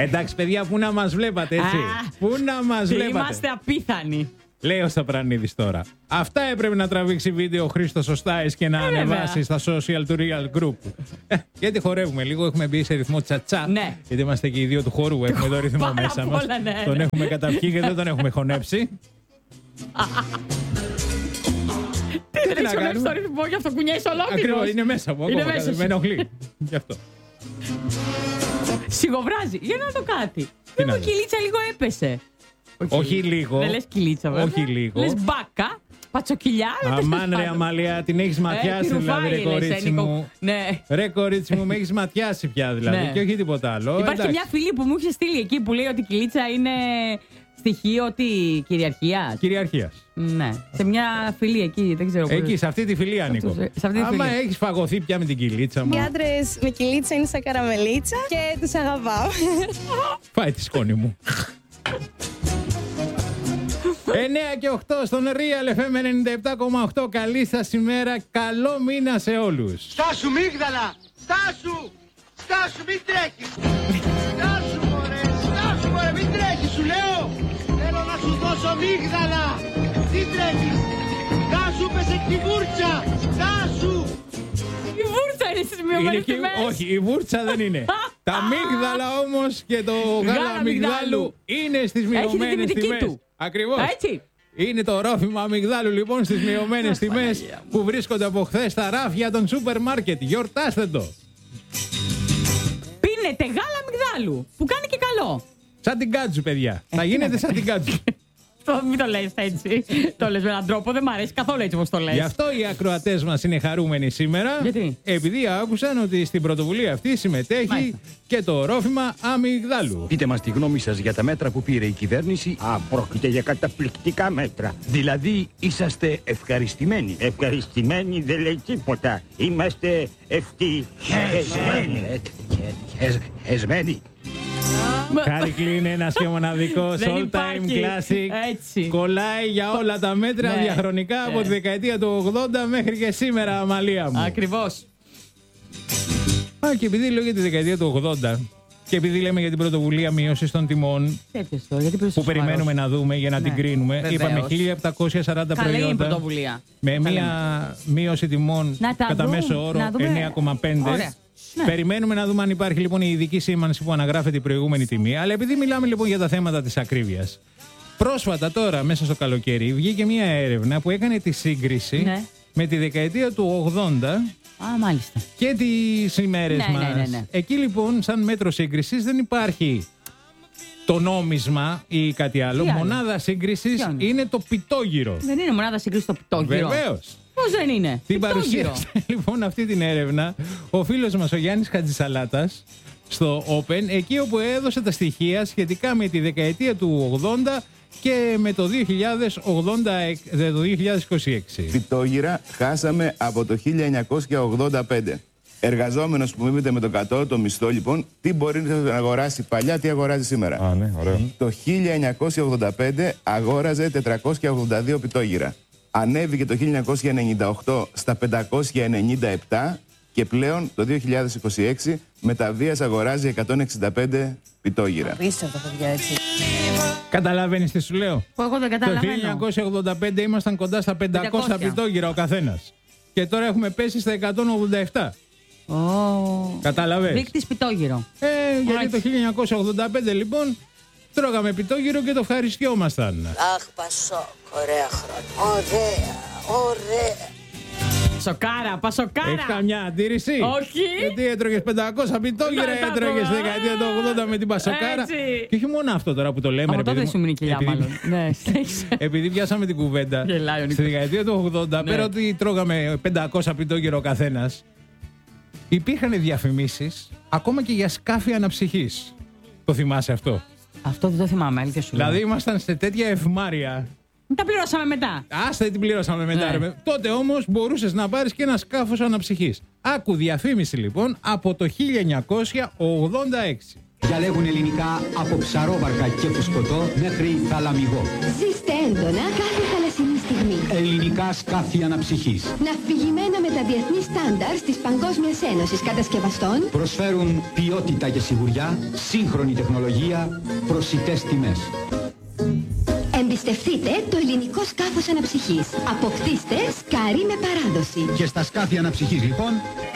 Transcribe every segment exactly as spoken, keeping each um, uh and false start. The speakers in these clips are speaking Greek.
Εντάξει, παιδιά, πού να μας βλέπατε, έτσι. Α, πού να μας βλέπατε. Είμαστε απίθανοι. Λέει ο Σταπρανίδης τώρα. Αυτά έπρεπε να τραβήξει βίντεο ο Χρήστος ο Στάις και να ε, ανεβάσει στα social του Real Group. Ε, γιατί χορεύουμε λίγο, έχουμε μπει σε ρυθμό τσατσά. Ναι. Γιατί είμαστε και οι δύο του χορού, έχουμε το ρυθμό Πάρα μέσα μας. πολλά, ναι, Τον ναι. έχουμε καταπιεί και δεν τον έχουμε χωνέψει. Τι δεν έχεις χωνέψει το ρυθμό, γι' αυτό κουνιέσαι ολόκληρος. Ακριβώς, είναι μέσα μου. Είναι ακόμα, μέσα σου. με ενοχλεί. Γι' αυτό. Σιγοβράζει. Για να δω κάτι. Τι Δεν να μου δω. κυλίτσα λίγο έπεσε. Όχι λίγο. Δεν λες κυλίτσα, βέβαια. Όχι λίγο. Λες μπάκα, πατσοκυλιά. Αμάν ρε Αμαλία, την έχεις ματιάσει δηλαδή, ρε κορίτσι μου. Ναι. Ρε κορίτσι μου, με έχεις ματιάσει πια δηλαδή. Ναι. Και όχι τίποτα άλλο. Υπάρχει Εντάξει. μια φίλη που μου είχε στείλει εκεί που λέει ότι η κυλίτσα είναι στοιχείο τι, κυριαρχίας. Κυριαρχίας. Ναι. Σε μια φιλή εκεί, δεν ξέρω. Εκεί, σε αυτή τη φιλία, Νίκο. σε αυτή τη Άμα φιλία. έχεις φαγωθεί πια με την κυλίτσα μου, Οι άντρες με κυλίτσα είναι σαν καραμελίτσα και τους αγαπάω. φάει τη σκόνη μου. εννιά και οκτώ στον Real εφ εμ ενενήντα επτά κόμμα οκτώ. Καλή σας ημέρα, καλό μήνα σε όλους. Στάσου μίγδαλα! Στάσου! Στάσου, μην τρέχεις! Στάσου μωρέ! Στάσου μωρέ, μην τρέχεις, σου λέω! Θέλω να σου δώσω μίγδαλα! Τι τρέχεις! Στάσου, πες εκ τη βούρτσα! Στάσου! Η βούρτσα είναι στις Είναι μειωμένες και- τιμές. όχι, η βούρτσα δεν είναι. Τα μίγδαλα όμως και το γάλα Γάλα αμυγδάλου αμυγδάλου. είναι στις Έχει τη μειωμένες τιμητική τιμές. του. Ακριβώς. Έτσι. Είναι το ρόφημα αμυγδάλου λοιπόν στις μειωμένες τιμές Παναγία μου. που βρίσκονται από χθες στα ράφια των σούπερ μάρκετ. Γιορτάστε το. Πίνετε γάλα αμυγδάλου που κάνει και καλό. Σαν την κάτζου, παιδιά. Θα γίνετε σαν την κάτζου. Το- Μην το λες έτσι. Το λες με έναν τρόπο, δεν μ' αρέσει καθόλου έτσι όπως το λες. Γι' αυτό οι ακροατές μας είναι χαρούμενοι σήμερα. Γιατί? Επειδή άκουσαν ότι στην πρωτοβουλία αυτή συμμετέχει Μάλιστα. και το ρόφημα αμυγδάλου. Πείτε μας τη γνώμη σας για τα μέτρα που πήρε η κυβέρνηση. Α, πρόκειται για καταπληκτικά μέτρα. Δηλαδή, είσαστε ευχαριστημένοι. Ευχαριστημένοι δεν λέει τίποτα. Είμαστε ευτυχισμένοι. Εσμένοι. Χάρηκλη είναι ένας και μοναδικός Δεν all time υπάρχει. classic. Έτσι. Κολλάει για όλα τα μέτρα Ναι. διαχρονικά από Ναι. τη δεκαετία του ογδόντα μέχρι και σήμερα, Αμαλία μου. Ακριβώς. Α, και επειδή λέω για τη δεκαετία του ογδόντα και επειδή λέμε για την πρωτοβουλία μείωσης των τιμών Τέτοιος το, γιατί που περιμένουμε να δούμε για να Ναι, την κρίνουμε, βεβαίως. είπαμε χίλια επτακόσια σαράντα Καλή είναι η προϊόντα πρωτοβουλία. με Καλή μία μείωση τιμών Να τα κατά δούμε, μέσο όρο να δούμε. εννιά κόμμα πέντε. Ωραία. Ναι. Περιμένουμε να δούμε αν υπάρχει λοιπόν η ειδική σήμανση που αναγράφεται η προηγούμενη τιμή. Αλλά επειδή μιλάμε λοιπόν για τα θέματα της ακρίβειας, πρόσφατα τώρα μέσα στο καλοκαίρι βγήκε μία έρευνα που έκανε τη σύγκριση Ναι. με τη δεκαετία του ογδόντα Α, μάλιστα. και τις ημέρες Ναι, μας. ναι, ναι, ναι. Εκεί λοιπόν σαν μέτρο σύγκρισης δεν υπάρχει το νόμισμα ή κάτι άλλο. Τι άλλο? Μονάδα σύγκρισης Ποιο είναι? είναι το πιτόγυρο. Δεν είναι μονάδα σύγκριση στο πιτόγυρο. Βεβαίως. Πώς δεν είναι. Την Πιτόγυρο. παρουσίασε λοιπόν αυτή την έρευνα ο φίλος μας ο Γιάννης Χατζησαλάτας στο Open, εκεί όπου έδωσε τα στοιχεία σχετικά με τη δεκαετία του ογδόντα και με το δύο χιλιάδες ογδόντα, το δύο χιλιάδες είκοσι έξι. Πιτόγυρα χάσαμε από το χίλια εννιακόσια ογδόντα πέντε. Εργαζόμενος που μείνεται με το κατώτατο μισθό, λοιπόν, τι μπορεί να αγοράσει παλιά, τι αγοράζει σήμερα. Α, ναι, ωραίο. Το χίλια εννιακόσια ογδόντα πέντε αγόραζε τετρακόσια ογδόντα δύο πιτόγυρα. Ανέβηκε το χίλια εννιακόσια ενενήντα οκτώ στα πεντακόσια ενενήντα επτά και πλέον το δύο χιλιάδες είκοσι έξι με τα βίας αγοράζει εκατόν εξήντα πέντε πιτόγυρα. Απίστευτα, παιδιά, έτσι. Καταλαβαίνεις τι σου λέω? Που εγώ δεν Το καταλαβαίνω. χίλια εννιακόσια ογδόντα πέντε ήμασταν κοντά στα πεντακόσια πεντακόσια. πιτόγυρα ο καθένας. Και τώρα έχουμε πέσει στα εκατόν ογδόντα επτά. Ω. Καταλαβαίνεις? Δείκτης πιτόγυρο. Ε, γιατί Ωραία. το χίλια εννιακόσια ογδόντα πέντε λοιπόν τρώγαμε πιτόγυρο και το ευχαριστιόμασταν. Αχ, Πασόκ, ωραία χρόνια. Ωραία, ωραία. Σοκάρα, πασοκάρα. Έχει καμιά αντίρρηση? Όχι. Γιατί έτρωγες πεντακόσια πιτόγυρα, Να τα έτρωγες στη τρώγα. δεκαετία του ογδόντα με την πασοκάρα. Έτσι. Και όχι μόνο αυτό τώρα που το λέμε. Από ρε τότε παιδί σου μου, μείνει κοιλιά, επειδή- μάλλον. Ναι, συνέχισε. Επειδή πιάσαμε την κουβέντα, Γελάει ο Νίκος. στη δεκαετία του ογδόντα, Ναι. πέρα ότι τρώγαμε πεντακόσια πιτόγυρα ο καθένας, υπήρχαν διαφημίσεις ακόμα και για σκάφη αναψυχής. Το θυμάσαι αυτό? Αυτό δεν το θυμάμαι, αλήθεια σου λέω. Δηλαδή ήμασταν σε τέτοια ευμάρεια. Τα πληρώσαμε μετά. Άστα, την πληρώσαμε μετά. Ναι. Ρε. Τότε όμως μπορούσες να πάρεις και ένα σκάφος αναψυχής. Άκου διαφήμιση λοιπόν από το χίλια εννιακόσια ογδόντα έξι. Διαλέγουν ελληνικά από ψαρόβαρκα και φουσκωτό μέχρι θαλαμιγό. Ζήστε έντονα κάθε θαλασσινή στιγμή. στιγμή. Ελληνικά σκάφη αναψυχής. Ναυπηγημένα με τα διεθνή στάνταρ της Παγκόσμιας Ένωσης Κατασκευαστών. Προσφέρουν ποιότητα και σιγουριά, σύγχρονη τεχνολογία, προσιτές τιμές. Εμπιστευτείτε το ελληνικό σκάφος αναψυχής. Αποκτήστε σκάρι με παράδοση. Και στα σκάφη αναψυχής λοιπόν,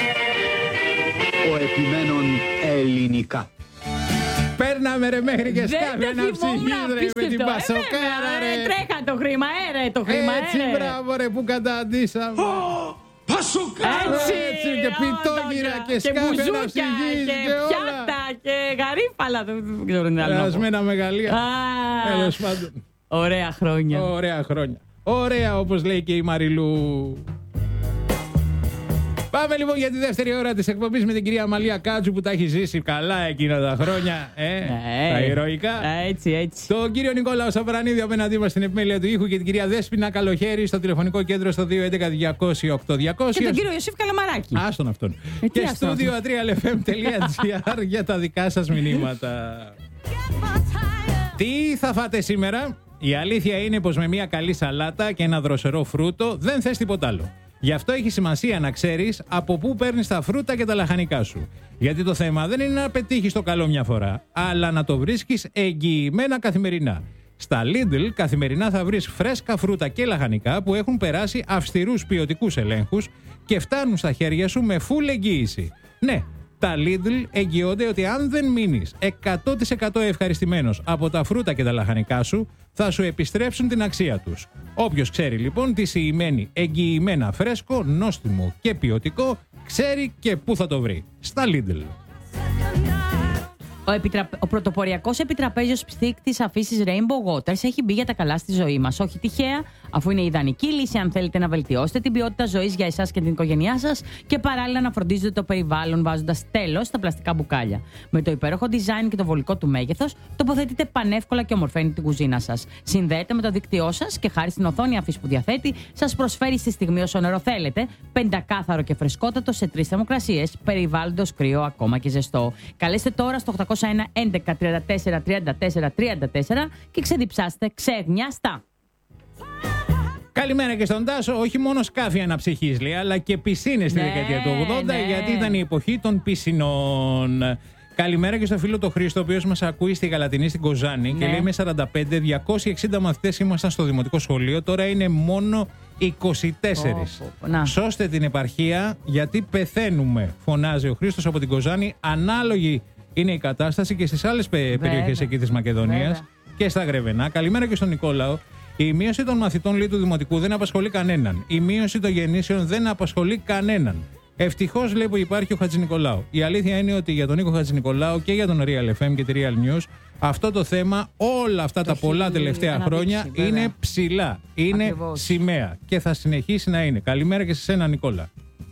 ο επιμένων ελληνικά. Παίρναμε ρε μέχρι και σκάφη αναψυχής ρε με την πασοκάρα ρε. Τρέχα το χρήμα, έρε το χρήμα, Έτσι μπράβο ρε που καταντήσαμε. Πασοκάρα! Έτσι, και πιτόγυρα και σκάφη αναψυχής και πιάτα και γαρίφαλα. Δεν ξέρω τι άλλο. Περασμένα μεγαλεία. Τέλος πάντων. Ωραία χρόνια. Ωραία χρόνια. Ωραία όπως λέει και η Μαριλού. Πάμε λοιπόν για τη δεύτερη ώρα της εκπομπής με την κυρία Αμαλία Κάτσου που τα έχει ζήσει καλά εκείνα τα χρόνια. Ε, ναι, τα ηρωικά. Έτσι, έτσι. Τον κύριο Νικόλαο Σαβρανίδη απέναντί μας στην επιμέλεια του ήχου και την κυρία Δέσποινα Καλοχέρη στο τηλεφωνικό κέντρο στο δύο έντεκα διακόσια οκτώ διακόσια. Και τον κύριο Ιωσήφ Καλαμαράκη. Άστον αυτόν. Ε, και στούντιο ατρία ελ εφ εμ τελεία τζι άρ για τα δικά σας μηνύματα. Τι θα φάτε σήμερα? Η αλήθεια είναι πως με μια καλή σαλάτα και ένα δροσερό φρούτο δεν θες τίποτα άλλο. Γι' αυτό έχει σημασία να ξέρεις από πού παίρνεις τα φρούτα και τα λαχανικά σου. Γιατί το θέμα δεν είναι να πετύχεις το καλό μια φορά, αλλά να το βρίσκεις εγγυημένα καθημερινά. Στα Lidl καθημερινά θα βρεις φρέσκα φρούτα και λαχανικά που έχουν περάσει αυστηρούς ποιοτικούς ελέγχους και φτάνουν στα χέρια σου με full εγγύηση. Ναι, τα Lidl εγγυώνται ότι αν δεν μείνεις εκατό τοις εκατό ευχαριστημένος από τα φρούτα και τα λαχανικά σου, θα σου επιστρέψουν την αξία τους. Όποιος ξέρει λοιπόν τι σημαίνει εγγυημένα φρέσκο, νόστιμο και ποιοτικό, ξέρει και πού θα το βρει. Στα Lidl. Ο, επιτρα... ο πρωτοποριακός επιτραπέζιος ψύκτης αφήσης Rainbow Waters έχει μπει για τα καλά στη ζωή μας. Όχι τυχαία, αφού είναι η ιδανική λύση αν θέλετε να βελτιώσετε την ποιότητα ζωής για εσάς και την οικογένειά σας και παράλληλα να φροντίζετε το περιβάλλον βάζοντας τέλος στα πλαστικά μπουκάλια. Με το υπέροχο design και το βολικό του μέγεθος, τοποθετείτε πανεύκολα και ομορφαίνει την κουζίνα σας. Συνδέεται με το δίκτυό σας και χάρη στην οθόνη αφής που διαθέτει, σας προσφέρει στη στιγμή όσο νερό θέλετε, πεντακάθαρο και φρεσκότατο σε τρεις θερμοκρασίες, περιβάλλοντος κρύο ακόμα και ζεστό. Καλέστε τώρα στο οκτώ μηδέν ένα έντεκα τριάντα τέσσερα τριάντα τέσσερα τριάντα τέσσερα και ξεδιψάστε ξεγνιάστα. Καλημέρα και στον Τάσο. Όχι μόνο σκάφη αναψυχής, λέει, αλλά και πισίνες στη ναι, δεκαετία του ογδόντα, ναι. γιατί ήταν η εποχή των πισινών. Καλημέρα και στο φίλο το Χρήστο, ο οποίος μας ακούει στη Γαλατινή στην Κοζάνη ναι. και λέει: με σαράντα πέντε διακόσιοι εξήντα μαθητές ήμασταν στο δημοτικό σχολείο, τώρα είναι μόνο είκοσι τέσσερα. Oh, oh, Σώστε την επαρχία, γιατί πεθαίνουμε, φωνάζει ο Χρήστος από την Κοζάνη. Ανάλογη είναι η κατάσταση και στις άλλες πε- περιοχές εκεί της Μακεδονίας Βέβαια. και στα Γρεβενά. Καλημέρα και στον Νικόλαο. Η μείωση των μαθητών λύτου δημοτικού δεν απασχολεί κανέναν. Η μείωση των γεννήσεων δεν απασχολεί κανέναν. Ευτυχώς λέει που υπάρχει ο Χατζηνικολάου. Η αλήθεια είναι ότι για τον Νίκο Χατζηνικολάου και για τον Real εφ εμ και τη Real News αυτό το θέμα όλα αυτά το τα πολλά τελευταία χρόνια δείξει, είναι ψηλά. Είναι Ακριβώς. σημαία και θα συνεχίσει να είναι. Καλημέρα και σε σένα Νικόλα.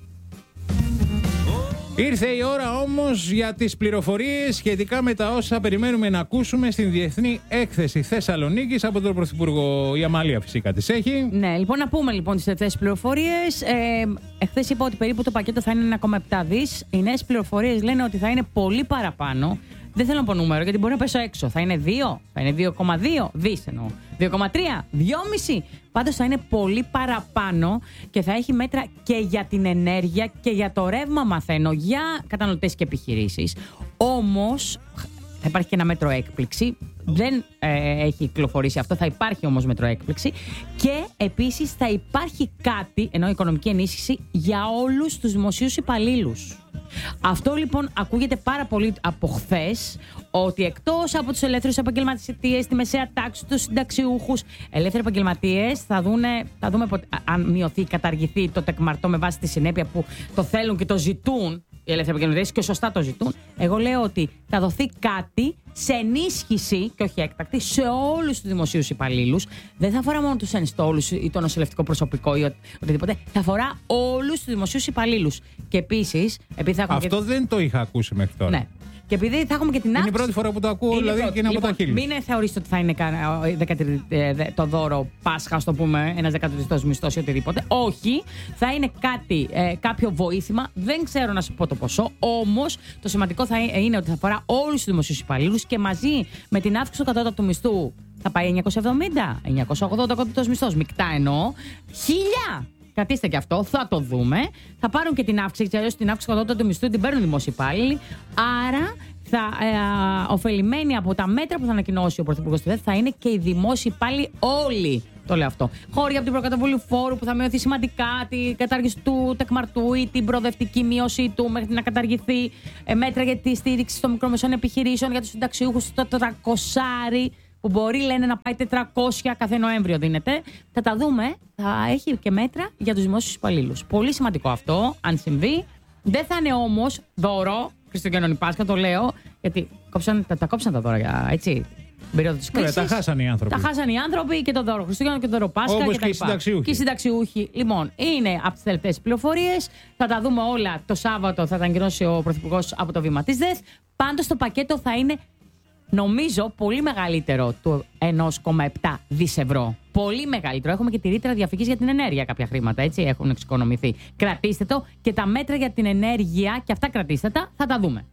Ήρθε η ώρα όμως για τις πληροφορίες σχετικά με τα όσα περιμένουμε να ακούσουμε στην Διεθνή Έκθεση Θεσσαλονίκης από τον Πρωθυπουργό. Η Αμάλια φυσικά τις έχει. Ναι, λοιπόν, να πούμε λοιπόν τις τελευταίες πληροφορίες. Ε, εχθές είπα ότι περίπου το πακέτο θα είναι ένα κόμμα επτά δις. Οι νέες πληροφορίες λένε ότι θα είναι πολύ παραπάνω. Δεν θέλω να πω νούμερο γιατί μπορεί να πέσω έξω. Θα είναι δύο, θα είναι δύο κόμμα δύο δις εννοώ. δύο κόμμα τρία, δυόμισι. Πάντως θα είναι πολύ παραπάνω και θα έχει μέτρα και για την ενέργεια και για το ρεύμα, μαθαίνω, για καταναλωτές και επιχειρήσεις. Όμως θα υπάρχει και ένα μέτρο έκπληξη. Δεν ε, έχει κυκλοφορήσει αυτό, θα υπάρχει όμως μέτρο έκπληξη. Και επίσης θα υπάρχει κάτι, ενώ οικονομική ενίσχυση, για όλους τους δημοσίους υπαλλήλους. Αυτό λοιπόν ακούγεται πάρα πολύ από χθες, ότι εκτός από τους ελεύθερους επαγγελματίες, τη μεσαία τάξη, τους συνταξιούχους, ελεύθεροι επαγγελματίες θα, δούνε, θα δούμε αν μειωθεί, καταργηθεί το τεκμαρτό με βάση τη συνέπεια που το θέλουν και το ζητούν οι ελεύθεροι επαγγελματίες και σωστά το ζητούν. Εγώ λέω ότι θα δοθεί κάτι σε ενίσχυση και όχι έκτακτη σε όλους τους δημοσίους υπαλλήλους. Δεν θα αφορά μόνο τους ενστόλους ή το νοσηλευτικό προσωπικό ή οτιδήποτε. Θα αφορά όλους τους δημοσίους υπαλλήλους. Και επίσης, επειδή θα Αυτό και... δεν το είχα ακούσει μέχρι τώρα. Ναι. Και Και επειδή θα έχουμε και την αύξηση. Είναι η πρώτη φορά που το ακούω, δηλαδή πρώτη. Και είναι λοιπόν, από τα χείλη. Μην θεωρήσετε ότι θα είναι το δώρο Πάσχα, το πούμε, ένα δεκατοτρίτος μισθό ή οτιδήποτε. Όχι, θα είναι κάτι, ε, κάποιο βοήθημα. Δεν ξέρω να σου πω το ποσό. Όμως το σημαντικό θα είναι ότι θα αφορά όλους τους δημοσίους υπαλλήλους και μαζί με την αύξηση του κατώτατου μισθού θα πάει εννιακόσια εβδομήντα, εννιακόσια ογδόντα κατώτατος μισθός. Μεικτά εννοώ. Χίλια! Κρατήστε και αυτό, θα το δούμε. Θα πάρουν και την αύξηση, αλλιώς την αύξηση κατώτατου μισθού την παίρνουν οι δημόσιοι υπάλληλοι. Άρα θα ε, ωφελημένοι από τα μέτρα που θα ανακοινώσει ο Πρωθυπουργός στη ΔΕΘ θα είναι και οι δημόσιοι υπάλληλοι όλοι. Το λέω αυτό. Χώροι από την προκαταβολή φόρου που θα μειωθεί σημαντικά, την κατάργηση του τεκμαρτού ή την προοδευτική μείωσή του μέχρι να καταργηθεί. Ε, μέτρα για τη στήριξη των μικρομεσαίων επιχειρήσεων, για τους συνταξιούχους, το τετρακόσια που μπορεί, λένε, να πάει τετρακόσια κάθε Νοέμβριο δίνεται. Θα τα δούμε. Θα έχει και μέτρα για τους δημόσιους υπαλλήλους. Πολύ σημαντικό αυτό, αν συμβεί. Δεν θα είναι όμως δώρο Χριστουγέννων ή Πάσχα, το λέω, γιατί κόψαν, τα, τα κόψαν τα δώρα, έτσι. Περίοδο της κρίσης. Τα χάσαν οι άνθρωποι. Τα χάσαν οι άνθρωποι και το δώρο Χριστουγέννων και το δώρο Πάσχα. Όπως και, και, οι συνταξιούχοι. και οι συνταξιούχοι. Λοιπόν, είναι από τις τελευταίες πληροφορίες. Θα τα δούμε όλα το Σάββατο, θα τα ανακοινώσει ο Πρωθυπουργός από το βήμα της ΔΕΘ. Πάντως το πακέτο θα είναι, νομίζω, πολύ μεγαλύτερο του ένα κόμμα επτά δισεκατομμύρια ευρώ. Πολύ μεγαλύτερο. Έχουμε και τη ρήτρα διαφυγής για την ενέργεια. Κάποια χρήματα, έτσι, έχουν εξοικονομηθεί. Κρατήστε το και τα μέτρα για την ενέργεια, και αυτά κρατήστε τα, θα τα δούμε.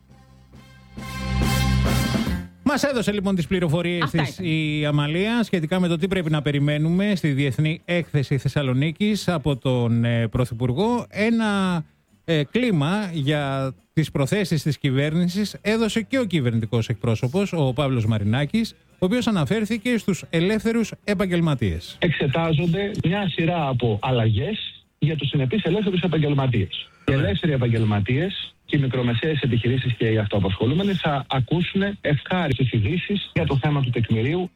Μας έδωσε λοιπόν τις πληροφορίες της η Αμαλία σχετικά με το τι πρέπει να περιμένουμε στη Διεθνή Έκθεση Θεσσαλονίκης από τον ε, Πρωθυπουργό. Ένα ε, κλίμα για τις προθέσεις της κυβέρνησης έδωσε και ο κυβερνητικός εκπρόσωπος, ο Παύλος Μαρινάκης, ο οποίος αναφέρθηκε στους ελεύθερους επαγγελματίες. Εξετάζονται μια σειρά από αλλαγές για τους συνεπείς ελεύθερους επαγγελματίες. Οι ελεύθεροι επαγγελματίες και οι μικρομεσαίες επιχειρήσεις και οι αυτοαπασχολούμενοι θα ακούσουν ευχάριστες ειδήσεις για το θέμα του τεκμηρίου.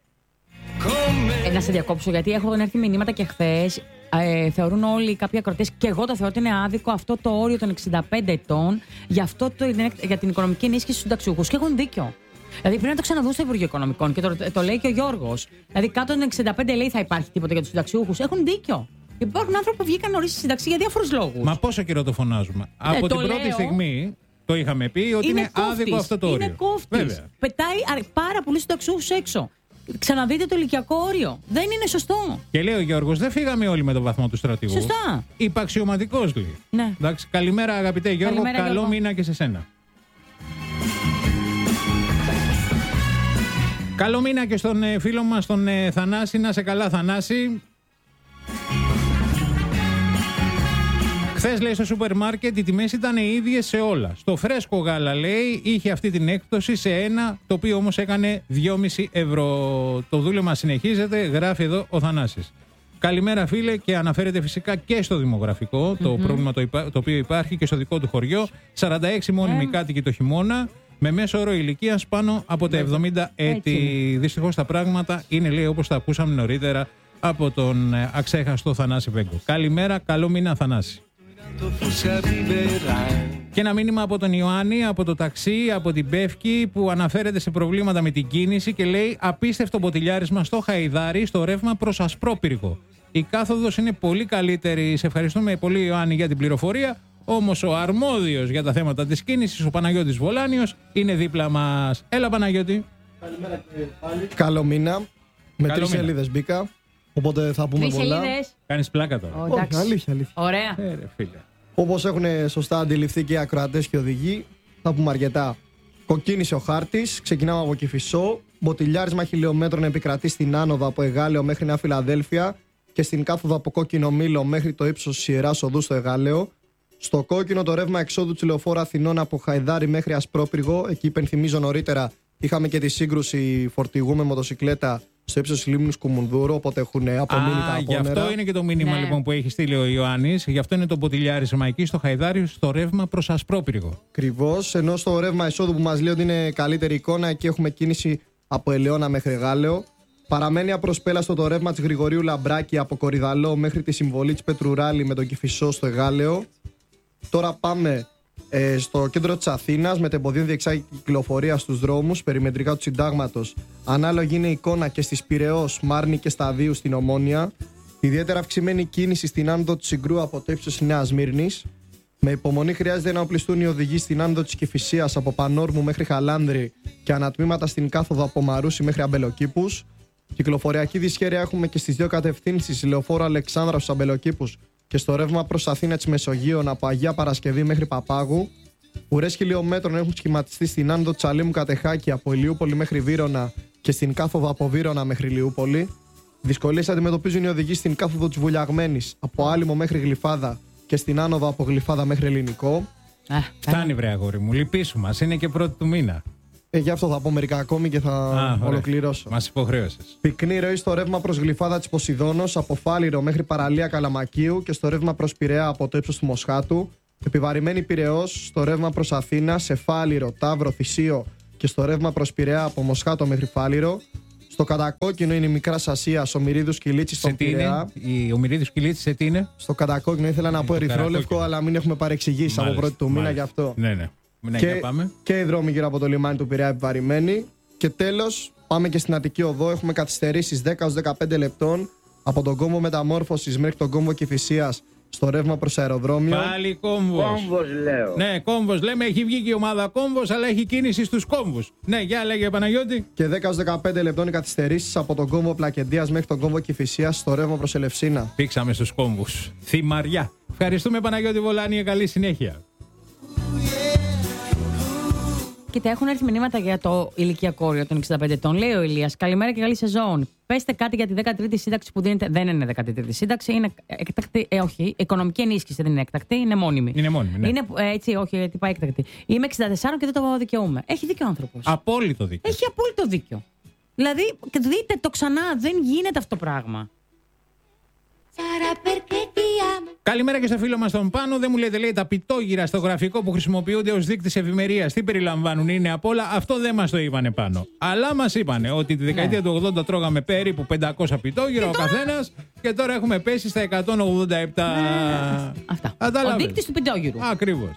Ε, να σε διακόψω, γιατί έχω έρθει μηνύματα και χθες. Ε, θεωρούν όλοι κάποιοι ακροτές, και εγώ το θεωρώ ότι είναι άδικο αυτό το όριο των εξήντα πέντε ετών για, αυτό το, για την οικονομική ενίσχυση στους συνταξιούχους. Και έχουν δίκιο. Δηλαδή πρέπει να το ξαναδούν στο Υπουργείο Οικονομικών και το, το λέει και ο Γιώργος. Δηλαδή κάτω των εξήντα πέντε λέει θα υπάρχει τίποτα για τους συνταξιούχους. Έχουν δίκιο. Υπάρχουν άνθρωποι που βγήκαν νωρίς στη σύνταξη για διάφορους λόγους. Μα πόσο καιρό το φωνάζουμε. Ε, Από το την πρώτη λέω, στιγμή το είχαμε πει ότι είναι, είναι άδικο αυτό το όριο. Είναι κόφτης. Πετάει πάρα πολλούς συνταξιούχους έξω. Ξαναδείτε το ηλικιακό όριο. Δεν είναι σωστό. Και λέει ο Γιώργος, δεν φύγαμε όλοι με τον βαθμό του στρατηγού. Σωστά. Υπαξιωματικός λέει. Ναι. Εντάξει, καλημέρα αγαπητέ Γιώργο, καλημέρα, καλό Γιώργο. Μήνα και σε σένα. Καλό μήνα και στον φίλο μας τον Θανάση. Να σε καλά, Θανάση. Χθες, λέει, στο σούπερ μάρκετ οι τιμές ήταν οι ίδιες σε όλα. Στο φρέσκο γάλα, λέει, είχε αυτή την έκπτωση σε ένα, το οποίο όμως έκανε δυόμισι ευρώ. Το δούλεμα συνεχίζεται, γράφει εδώ ο Θανάσης. Καλημέρα, φίλε, και αναφέρεται φυσικά και στο δημογραφικό, mm-hmm. το πρόβλημα το, υπά, το οποίο υπάρχει και στο δικό του χωριό. σαράντα έξι μόνιμοι yeah. κάτοικοι το χειμώνα, με μέσο όρο ηλικίας πάνω από τα εβδομήντα έτη. Δυστυχώς τα πράγματα είναι, λέει, όπως τα ακούσαμε νωρίτερα από τον αξέχαστο Θανάση Βέγκο. Καλημέρα, καλό μήνα, Θανάση. Και ένα μήνυμα από τον Ιωάννη, από το ταξί, από την Πεύκη, που αναφέρεται σε προβλήματα με την κίνηση και λέει απίστευτο μποτιλιάρισμα στο Χαϊδάρι, στο ρεύμα προς Ασπρόπυργο. Η κάθοδος είναι πολύ καλύτερη. Σε ευχαριστούμε πολύ, Ιωάννη, για την πληροφορία. Όμως ο αρμόδιος για τα θέματα της κίνησης, ο Παναγιώτης Βολάνιος, είναι δίπλα μας. Έλα, Παναγιώτη. Καλημέρα, κύριε Πάλι. Καλό μήνα. Με τρεις σελίδες μπήκα. Οπότε θα πούμε πολλά. Κάνεις πλάκα τώρα. Όχι, αλήθεια, αλήθεια. Ωραία. Ε, ρε, φίλε. Όπως έχουν σωστά αντιληφθεί και οι ακροατές και οι οδηγοί, θα πούμε αρκετά. Κοκκίνησε ο χάρτης, ξεκινάμε από Κηφισό. Μποτιλιάρισμα χιλιόμετρων επικρατεί στην άνοδο από Εγάλεο μέχρι Νέα Φιλαδέλφια και στην κάθοδο από Κόκκινο Μήλο μέχρι το ύψος της Ιεράς Οδού στο Εγάλεο. Στο κόκκινο το ρεύμα εξόδου του λεωφόρου Αθηνών από Χαϊδάρι μέχρι Ασπρόπυργο. Εκεί υπενθυμίζω νωρίτερα είχαμε και τη σύγκρουση φορτηγού με μοτοσυκλέτα στο ύψος της λίμνης Κουμουνδούρου, οπότε έχουν απομείνει τα απόνερα. Γι' αυτό είναι και το μήνυμα ναι. λοιπόν που έχει στείλει ο Ιωάννης. Γι' αυτό είναι το μποτιλιάρισμα εκεί στο Χαϊδάρι, στο ρεύμα προς Ασπρόπυργο. Ακριβώς. Ενώ στο ρεύμα εισόδου που μας λέει ότι είναι καλύτερη εικόνα, εκεί έχουμε κίνηση από Ελαιώνα μέχρι Γάλεο. Παραμένει απροσπέλαστο το ρεύμα της Γρηγορίου Λαμπράκη από Κορυδαλό μέχρι τη συμβολή της Πετρουράλη με τον Κηφισό στο Εγάλεο. Τώρα πάμε ε, στο κέντρο της Αθήνας με τεμποδίων διεξάγει κυκλοφορία στους δρόμους περιμετρικά του Συντάγματος. Ανάλογη είναι η εικόνα και στις Πειραιώς, Μάρνη και Σταδίου στην Ομόνια. Ιδιαίτερα αυξημένη κίνηση στην άνοδο του Συγκρού από το ύψος της Νέας Μύρνης. Με υπομονή χρειάζεται να οπλιστούν οι οδηγοί στην άνοδο της Κηφισίας από Πανόρμου μέχρι Χαλάνδρη και ανατμήματα στην κάθοδο από Μαρούσι μέχρι Αμπελοκήπους. Κυκλοφοριακή δυσχέρεια έχουμε και στις δύο κατευθύνσεις, λεωφόρο Αλεξάνδρα στους Αμπελοκήπους και στο ρεύμα προς Αθήνα της Μεσογείων από Αγία Παρασκευή μέχρι Παπάγου. Ουρές χιλιόμετρων έχουν σχηματιστεί στην άνοδο Τσαλίμου Κατεχάκη από Ηλιούπολη μέχρι Βύρωνα και στην κάθοδο από Βύρωνα μέχρι Ηλιούπολη. Δυσκολίες αντιμετωπίζουν οι οδηγοί στην κάθοδο της Βουλιαγμένης από Άλυμο μέχρι Γλυφάδα και στην άνοδο από Γλυφάδα μέχρι Ελληνικό. Φτάνει, βρε αγόρι μου, λυπήσου μας, είναι και πρώτη του μήνα. Ε, γι' αυτό θα πω μερικά ακόμη και θα Α, ολοκληρώσω. Μας υποχρέωσες. Πυκνή ροή στο ρεύμα προς Γλυφάδα της Ποσειδώνος από Φάληρο μέχρι παραλία Καλαμακίου και στο ρεύμα προς Πειραιά από το ύψος του Μοσχάτου. Επιβαρημένη Πειραιώς στο ρεύμα προς Αθήνα, σε Φάληρο, Ταύρο, Θησίο και στο ρεύμα προς Πειραιά από Μοσχάτο μέχρι Φάληρο. Στο κατακόκκινο είναι η Μικράς Ασίας, ο Μυρίδους Κιλίτσης στον Πειραιά. Ο Μυρίδους Κιλίτσης σε τι είναι? Στο κατακόκκινο ήθελα να πω ερυθρόλευκο, αλλά μην έχουμε παρεξηγήσει από πρώτη του μήνα γι' αυτό. Ναι, ναι. Ναι, και, πάμε. και οι δρόμοι γύρω από το λιμάνι του Πειραιά επιβαρημένοι. Και τέλος, πάμε και στην Αττική Οδό. Έχουμε καθυστερήσεις δέκα έως δεκαπέντε λεπτών από τον κόμβο Μεταμόρφωσης μέχρι τον κόμβο Κηφισίας στο ρεύμα προς αεροδρόμιο. Πάλι κόμβος. Κόμβος λέω. Ναι, κόμβος λέμε, έχει βγει και η ομάδα κόμβος, αλλά έχει κίνηση στους κόμβους. Ναι, για λέγε Παναγιώτη. Και δέκα έως δεκαπέντε λεπτών οι καθυστερήσεις από τον κόμβο Πλακεντίας μέχρι τον κόμβο Κηφισίας στο ρεύμα προς Ελευσίνα. Πήξαμε στους κόμβους. Θυμαριά. Ευχαριστούμε Παναγιώτη Βολάνη, καλή συνέχεια. Κοίτα, έχουν έρθει μηνύματα για το ηλικιακό όριο των εξήντα πέντε ετών. Λέει ο Ηλίας, καλημέρα και καλή σεζόν. Πέστε κάτι για τη δέκατη τρίτη σύνταξη που δίνεται. Δεν είναι δέκατη τρίτη σύνταξη, είναι έκτακτη. Ε, όχι, οικονομική ενίσχυση δεν είναι έκτακτη, είναι μόνιμη. Είναι μόνιμη, ναι. Είναι ε, έτσι, όχι, γιατί πάει έκτακτη. Είμαι εξήντα τέσσερα και δεν το δικαιούμαι. Έχει δίκιο ο άνθρωπος. Απόλυτο δίκιο. Έχει απόλυτο δίκιο. Δηλαδή, δείτε το ξανά, δεν γίνεται αυτό το πράγμα. Καλημέρα και στο φίλο μας τον Πάνο. Δεν μου λέτε, λέει, τα πιτόγυρα στο γραφικό που χρησιμοποιούνται ως δείκτης ευημερίας. Τι περιλαμβάνουν, είναι απ' όλα. Αυτό δεν μας το είπανε πάνω. Αλλά μας είπανε ότι τη δεκαετία ναι. του ογδόντα τρώγαμε περίπου πεντακόσια πιτόγυρα ο καθένας και τώρα έχουμε πέσει στα εκατόν ογδόντα επτά. Ναι. Αυτά. Ο δείκτης του πιτόγυρου. Ακριβώς.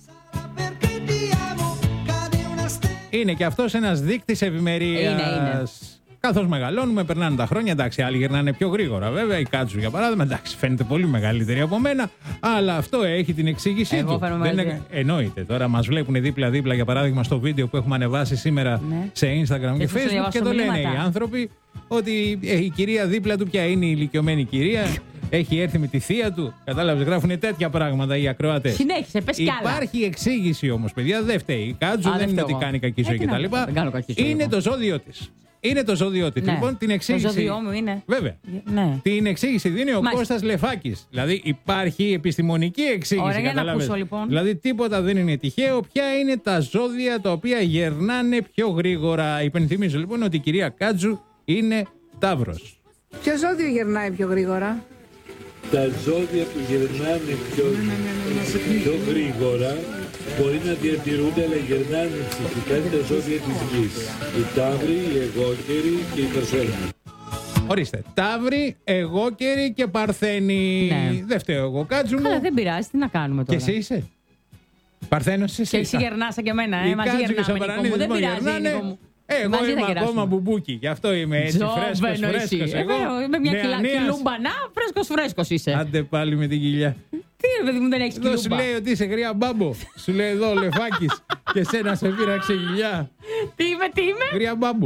Είναι και αυτός ένας δείκτης ευημερίας. Είναι, είναι. Καθώς μεγαλώνουμε, περνάνε τα χρόνια. Εντάξει, άλλοι γυρνάνε πιο γρήγορα βέβαια. Η Κάτσου για παράδειγμα, εντάξει, φαίνεται πολύ μεγαλύτερη από μένα. Αλλά αυτό έχει την εξήγησή Εγώ του. Δεν είναι... Εννοείται. Τώρα μας βλέπουν δίπλα-δίπλα, για παράδειγμα, στο βίντεο που έχουμε ανεβάσει σήμερα ναι. σε Instagram και, και Facebook. Και το λένε οι άνθρωποι ότι ε, η κυρία δίπλα του, πια είναι η ηλικιωμένη κυρία. Έχει έρθει με τη θεία του. Κατάλαβες, γράφουν τέτοια πράγματα οι ακροατές. Συνέχισε, πες κι άλλα. Υπάρχει εξήγηση όμως, παιδιά. Δεν φταίει. Η Κάτσου δεν είναι ότι κάνει κακή ζωή κτλ. Είναι το ζώδιο της. Είναι το ζώδιό της. Ναι. Λοιπόν, την εξήγηση. Το ζώδιό μου είναι. Βέβαια. Ναι. Την εξήγηση δίνει ο Κώστας Λεφάκης. Δηλαδή υπάρχει επιστημονική εξήγηση. Ωραία, για να ακούσω, λοιπόν. Δηλαδή τίποτα δεν είναι τυχαίο. Ποια είναι τα ζώδια τα οποία γερνάνε πιο γρήγορα. Υπενθυμίζω λοιπόν ότι η κυρία Κάτζου είναι Ταύρος. Ποιο ζώδιο γερνάει πιο γρήγορα? Τα ζώδια που γερνάνε πιο, ναι, ναι, ναι, ναι, πιο γρήγορα μπορεί να διατηρούνται, αλλά γερνάνε ψυχικά τα ζώδια της γης. Οι Ταύροι, οι Εγώκεροι και οι Παρθένοι. Ορίστε. Ταύροι, Εγώκεροι και Παρθένοι. Ναι. Δεν φταίω εγώ, Κάτσου μου. Αλλά δεν πειράζει, τι να κάνουμε τώρα. Και εσύ είσαι. Παρθένος είσαι. Και εσύ γερνάς και εμένα, ε, μαζί γερνάμε, Νίκο μου. Δεν πειράζει, Νίκο μου. Εγώ μαζί είμαι ακόμα μπουμπούκι, γι' αυτό είμαι έτσι φρέσκος, φρέσκος. Εγώ είμαι μια κιλούμπανα, φρέσκος φρέσκος είσαι. Άντε πάλι με την κοιλιά. Τι ρε παιδί μου, δεν έχεις κιλούμπα. Εδώ σου λέει ότι είσαι γρία μπάμπο. Σου λέει εδώ ο Λεφάκης και σένα σε πήραξε κοιλιά. Τι είμαι, τι είμαι. Γρία μπάμπο.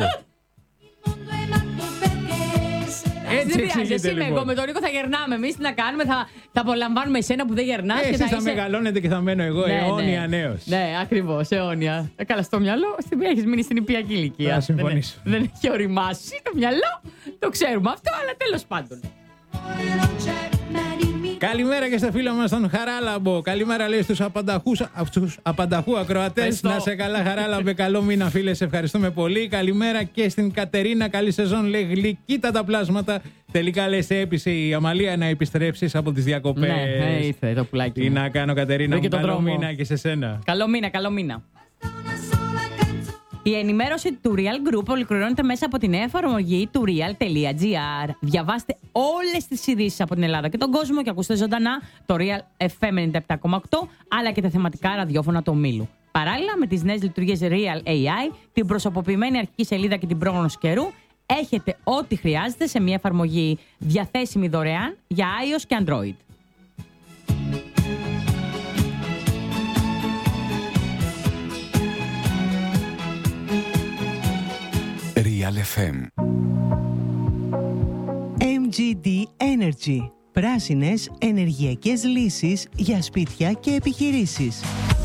Έτσι εξηγείται, εσύ λοιπόν. Εγώ με τον Νίκο θα γερνάμε. Εμείς τι να κάνουμε, θα, θα απολαμβάνουμε εσένα που δεν γερνάς. Ε, και εσείς θα, θα είσαι... μεγαλώνετε και θα μένω εγώ ναι, αιώνια ναι. νέος. Ναι, ακριβώς, αιώνια. Ε, καλά, στο μυαλό έχεις μείνει στην υπηακή ηλικία. Θα συμφωνήσω. Δεν, δεν έχει οριμάσει το μυαλό, το ξέρουμε αυτό, αλλά τέλος πάντων. Καλημέρα και στα φίλα μας τον Χαράλαμπο. Καλημέρα λέει στους απανταχούς, στους απανταχού ακροατές. Να σε καλά Χαράλαμπε, καλό μήνα φίλε, σε ευχαριστούμε πολύ. Καλημέρα και στην Κατερίνα, καλή σεζόν, λέει γλυκύτατα πλάσματα. Τελικά λέει σε έπεισε η Αμαλία να επιστρέψεις από τις διακοπές. Ναι, ήρθε το πουλάκι. Τι να κάνω Κατερίνα μου, καλό μήνα και σε σένα. Καλό μήνα, καλό μήνα. Η ενημέρωση του Real Group ολοκληρώνεται μέσα από την νέα εφαρμογή του real.gr. Διαβάστε όλες τις ειδήσεις από την Ελλάδα και τον κόσμο και ακούστε ζωντανά το Real εφ εμ ενενήντα επτά κόμμα οκτώ αλλά και τα θεματικά ραδιόφωνα του ομίλου. Παράλληλα με τις νέες λειτουργίες Real έι άι, την προσωποποιημένη αρχική σελίδα και την πρόγνωση καιρού, έχετε ό,τι χρειάζεται σε μια εφαρμογή διαθέσιμη δωρεάν για iOS και Android. Real εφ εμ. εμ τζι ντι Energy. Πράσινες ενεργειακές λύσεις για σπίτια και επιχειρήσεις.